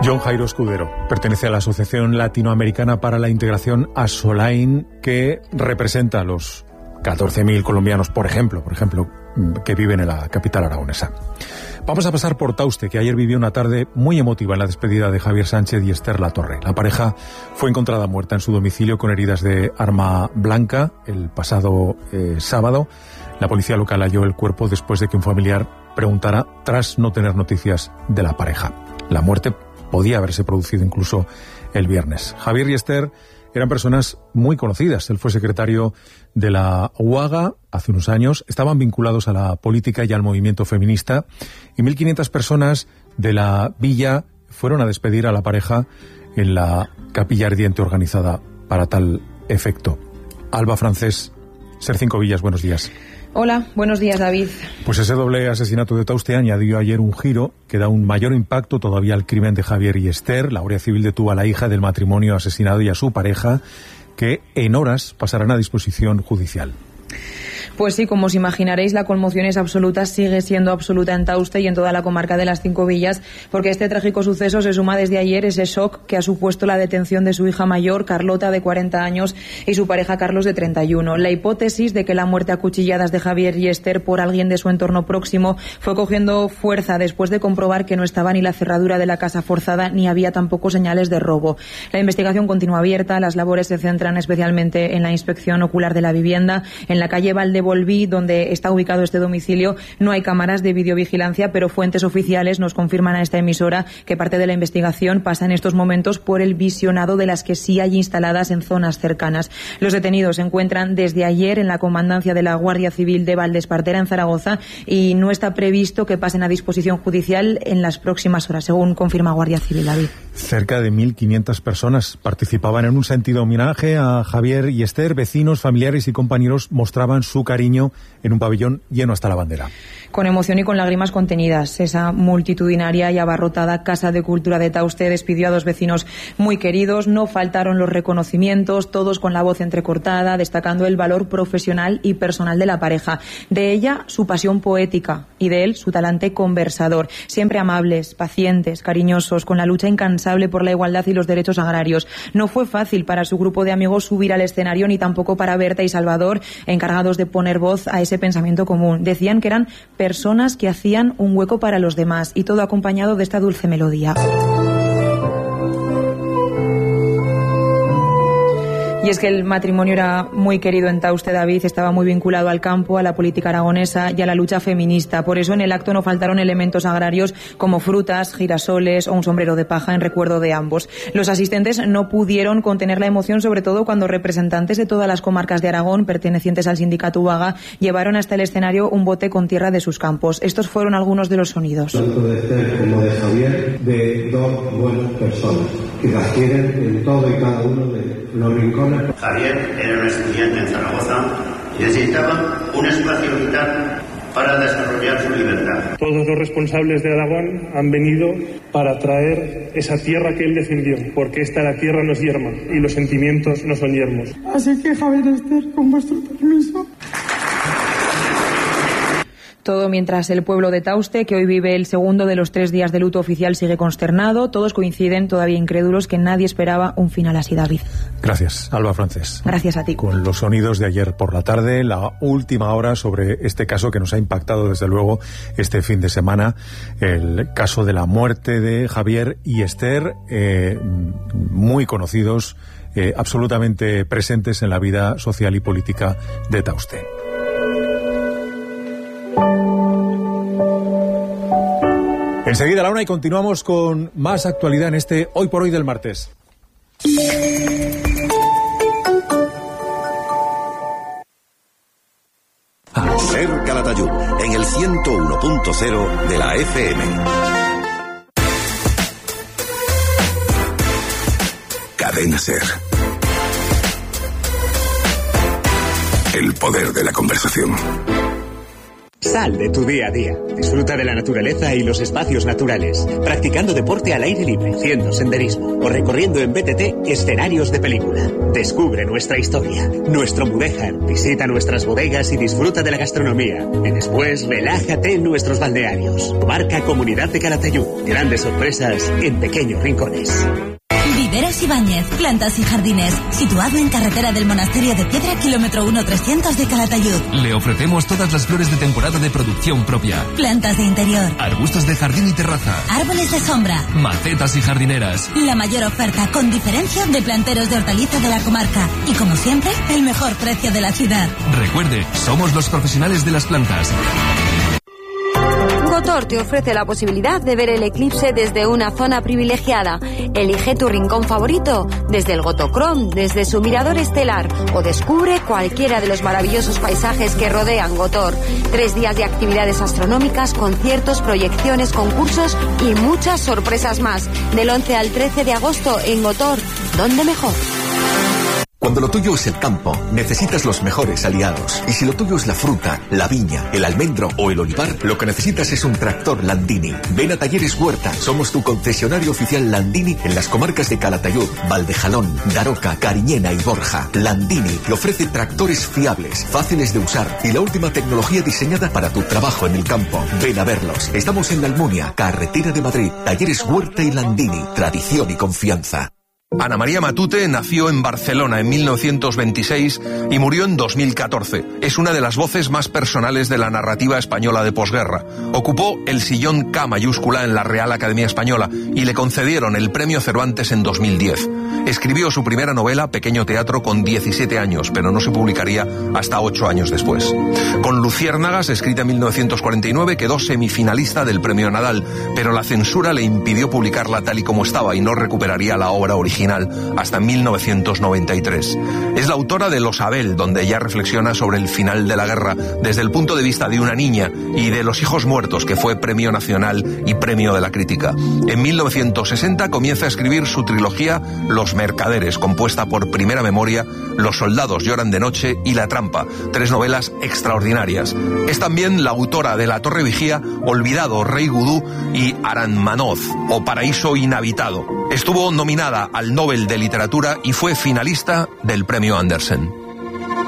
John Jairo Escudero pertenece a la Asociación Latinoamericana para la Integración ASOLAIN, que representa a los 14.000 colombianos, por ejemplo, que viven en la capital aragonesa. Vamos a pasar por Tauste, que ayer vivió una tarde muy emotiva en la despedida de Javier Sánchez y Esther Latorre. La pareja fue encontrada muerta en su domicilio con heridas de arma blanca el pasado sábado. La policía local halló el cuerpo después de que un familiar preguntara tras no tener noticias de la pareja. La muerte podía haberse producido incluso el viernes. Javier y Esther eran personas muy conocidas. Él fue secretario de la UAGA hace unos años. Estaban vinculados a la política y al movimiento feminista. Y 1.500 personas de la villa fueron a despedir a la pareja en la capilla ardiente organizada para tal efecto. Alba Francés, Ser 5 Villas, buenos días. Hola, buenos días, David. Pues ese doble asesinato de Tauste añadió ayer un giro que da un mayor impacto todavía al crimen de Javier y Esther. La Guardia Civil detuvo a la hija del matrimonio asesinado y a su pareja, que en horas pasarán a disposición judicial. Pues sí, como os imaginaréis, la conmoción es absoluta, sigue siendo absoluta en Tauste y en toda la comarca de las 5 Villas, porque este trágico suceso se suma desde ayer ese shock que ha supuesto la detención de su hija mayor, Carlota, de 40 años, y su pareja, Carlos, de 31. La hipótesis de que la muerte a cuchilladas de Javier y Esther por alguien de su entorno próximo fue cogiendo fuerza después de comprobar que no estaba ni la cerradura de la casa forzada ni había tampoco señales de robo. La investigación continúa abierta, las labores se centran especialmente en la inspección ocular de la vivienda. En la calle Valdevolví, donde está ubicado este domicilio, no hay cámaras de videovigilancia, pero fuentes oficiales nos confirman a esta emisora que parte de la investigación pasa en estos momentos por el visionado de las que sí hay instaladas en zonas cercanas. Los detenidos se encuentran desde ayer en la comandancia de la Guardia Civil de Valdespartera, en Zaragoza, y no está previsto que pasen a disposición judicial en las próximas horas, según confirma Guardia Civil, David. Cerca de 1.500 personas participaban en un sentido homenaje a Javier y Esther. Vecinos, familiares y compañeros mostraban su cariño en un pabellón lleno hasta la bandera. Con emoción y con lágrimas contenidas, esa multitudinaria y abarrotada Casa de Cultura de Tauste despidió a dos vecinos muy queridos. No faltaron los reconocimientos, todos con la voz entrecortada, destacando el valor profesional y personal de la pareja. De ella, su pasión poética, y de él, su talante conversador. Siempre amables, pacientes, cariñosos, con la lucha incansable por la igualdad y los derechos agrarios. No fue fácil para su grupo de amigos subir al escenario, ni tampoco para Berta y Salvador, encargados de poner voz a ese pensamiento común. Decían que eran personas que hacían un hueco para los demás, y todo acompañado de esta dulce melodía. Y es que el matrimonio era muy querido en Tauste, David, estaba muy vinculado al campo, a la política aragonesa y a la lucha feminista. Por eso en el acto no faltaron elementos agrarios como frutas, girasoles o un sombrero de paja en recuerdo de ambos. Los asistentes no pudieron contener la emoción, sobre todo cuando representantes de todas las comarcas de Aragón, pertenecientes al sindicato UAGA, llevaron hasta el escenario un bote con tierra de sus campos. Estos fueron algunos de los sonidos. Tanto de Esther como de Javier, de dos buenas personas que las quieren en todo y cada uno de los rincones. Javier era un estudiante en Zaragoza y necesitaba un espacio vital para desarrollar su libertad. Todos los responsables de Aragón han venido para traer esa tierra que él defendió, porque la tierra no es yerma y los sentimientos no son yermos. Así que Javier y Esther, con vuestro permiso. Todo mientras el pueblo de Tauste, que hoy vive el segundo de los 3 días de luto oficial, sigue consternado. Todos coinciden, todavía incrédulos, que nadie esperaba un final así, David. Gracias, Alba Francés. Gracias a ti. Con los sonidos de ayer por la tarde, la última hora sobre este caso que nos ha impactado desde luego este fin de semana, el caso de la muerte de Javier y Esther, muy conocidos, absolutamente presentes en la vida social y política de Tauste. Enseguida la 1 y continuamos con más actualidad en este Hoy por Hoy del martes. Ser Calatayud en el 101.0 de la FM. Cadena Ser. El poder de la conversación. Sal de tu día a día. Disfruta de la naturaleza y los espacios naturales. Practicando deporte al aire libre, haciendo senderismo o recorriendo en BTT escenarios de película. Descubre nuestra historia, nuestro Mudéjar. Visita nuestras bodegas y disfruta de la gastronomía. Y después relájate en nuestros balnearios. Marca Comunidad de Calatayud. Grandes sorpresas en pequeños rincones. Viveros Ibáñez, plantas y jardines, situado en carretera del Monasterio de Piedra, kilómetro 1-300 de Calatayud. Le ofrecemos todas las flores de temporada de producción propia. Plantas de interior, arbustos de jardín y terraza, árboles de sombra, macetas y jardineras. La mayor oferta con diferencia de planteros de hortaliza de la comarca. Y como siempre, el mejor precio de la ciudad. Recuerde, somos los profesionales de las plantas. Gotor te ofrece la posibilidad de ver el eclipse desde una zona privilegiada. Elige tu rincón favorito, desde el Gotocrom, desde su mirador estelar, o descubre cualquiera de los maravillosos paisajes que rodean Gotor. 3 días de actividades astronómicas, conciertos, proyecciones, concursos y muchas sorpresas más. Del 11 al 13 de agosto en Gotor. ¿Dónde mejor? Cuando lo tuyo es el campo, necesitas los mejores aliados. Y si lo tuyo es la fruta, la viña, el almendro o el olivar, lo que necesitas es un tractor Landini. Ven a Talleres Huerta, somos tu concesionario oficial Landini en las comarcas de Calatayud, Valdejalón, Daroca, Cariñena y Borja. Landini te ofrece tractores fiables, fáciles de usar y la última tecnología diseñada para tu trabajo en el campo. Ven a verlos. Estamos en la Almunia, carretera de Madrid. Talleres Huerta y Landini, tradición y confianza. Ana María Matute nació en Barcelona en 1926 y murió en 2014. Es una de las voces más personales de la narrativa española de posguerra. Ocupó el sillón K mayúscula en la Real Academia Española y le concedieron el Premio Cervantes en 2010. Escribió su primera novela, Pequeño Teatro, con 17 años, pero no se publicaría hasta 8 años después. Con Luciérnagas, escrita en 1949, quedó semifinalista del Premio Nadal, pero la censura le impidió publicarla tal y como estaba y no recuperaría la obra original hasta 1993. Es la autora de Los Abel, donde ella reflexiona sobre el final de la guerra desde el punto de vista de una niña, y de Los hijos muertos, que fue Premio Nacional y Premio de la Crítica. En 1960 comienza a escribir su trilogía Los Mercaderes, compuesta por Primera Memoria, Los soldados lloran de noche y La trampa, 3 novelas extraordinarias. Es también la autora de La Torre Vigía, Olvidado, Rey Gudú y Aranmanoz, o Paraíso Inhabitado. Estuvo nominada al Nobel de Literatura y fue finalista del Premio Andersen.